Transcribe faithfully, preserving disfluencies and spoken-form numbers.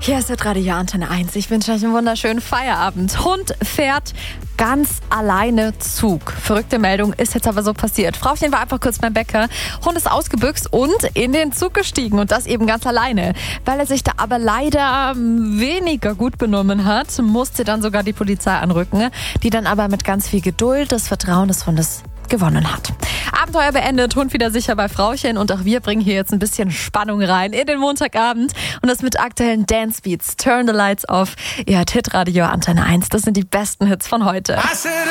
Hier ist das Radio Antenne eins. Ich wünsche euch einen wunderschönen Feierabend. Hund fährt ganz alleine Zug. Verrückte Meldung, ist jetzt aber so passiert. Frauchen war einfach kurz beim Bäcker. Hund ist ausgebüxt und in den Zug gestiegen. Und das eben ganz alleine. Weil er sich da aber leider weniger gut benommen hat, musste dann sogar die Polizei anrücken. Die dann aber mit ganz viel Geduld das Vertrauen des Hundes gewonnen hat. Abenteuer beendet, Hund wieder sicher bei Frauchen und auch wir bringen hier jetzt ein bisschen Spannung rein in den Montagabend und das mit aktuellen Dance Beats. Turn the Lights Off. Ihr hört Hitradio Antenne eins. Das sind die besten Hits von heute.